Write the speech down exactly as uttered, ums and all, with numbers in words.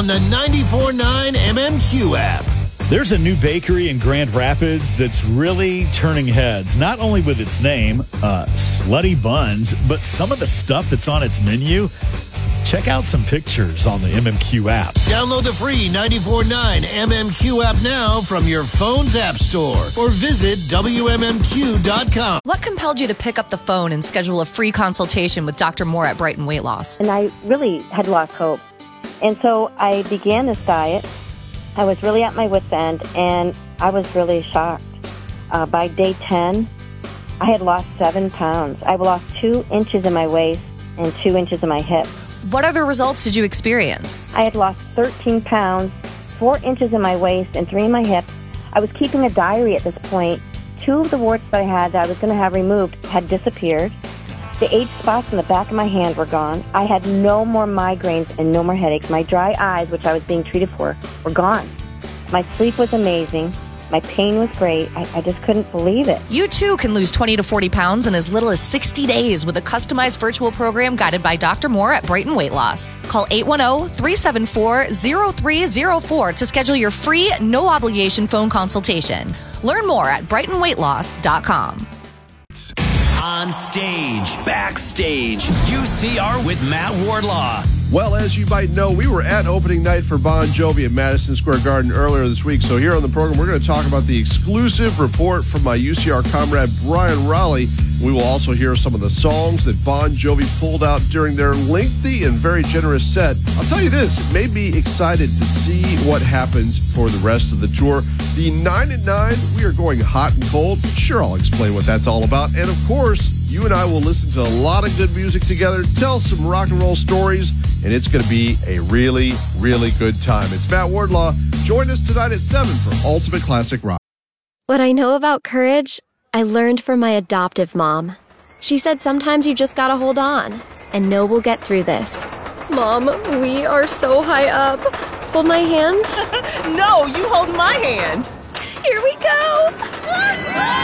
on the ninety-four point nine M M Q app. There's a new bakery in Grand Rapids that's really turning heads, not only with its name, uh, Slutty Buns, but some of the stuff that's on its menu. Check out some pictures on the M M Q app. Download the free ninety-four point nine M M Q app now from your phone's app store or visit W M M Q dot com. What compelled you to pick up the phone and schedule a free consultation with Doctor Moore at Brighton Weight Loss? And I really had lost hope. And so I began this diet. I was really at my wit's end, and I was really shocked. Uh, by day ten, I had lost seven pounds. I lost two inches in my waist and two inches in my hip. What other results did you experience? I had lost thirteen pounds, four inches in my waist, and three in my hips. I was keeping a diary at this point. Two of the warts that I had that I was going to have removed had disappeared. The age spots in the back of my hand were gone. I had no more migraines and no more headaches. My dry eyes, which I was being treated for, were gone. My sleep was amazing. My pain was great. I, I just couldn't believe it. You too can lose twenty to forty pounds in as little as sixty days with a customized virtual program guided by Doctor Moore at Brighton Weight Loss. Call eight one zero, three seven four, zero three zero four to schedule your free, no-obligation phone consultation. Learn more at brighton weight loss dot com. On stage, backstage, U C R with Matt Wardlaw. Well, as you might know, we were at opening night for Bon Jovi at Madison Square Garden earlier this week. So here on the program, we're going to talk about the exclusive report from my U C R comrade, Brian Raleigh. We will also hear some of the songs that Bon Jovi pulled out during their lengthy and very generous set. I'll tell you this, it made me excited to see what happens for the rest of the tour. The nine at nine, we are going hot and cold. Sure, I'll explain what that's all about. And of course, you and I will listen to a lot of good music together, tell some rock and roll stories, and it's going to be a really, really good time. It's Matt Wardlaw. Join us tonight at seven for Ultimate Classic Rock. What I know about courage, I learned from my adoptive mom. She said sometimes you just gotta hold on, and know we'll get through this. Mom, we are so high up. Hold my hand. No, you hold my hand. Here we go.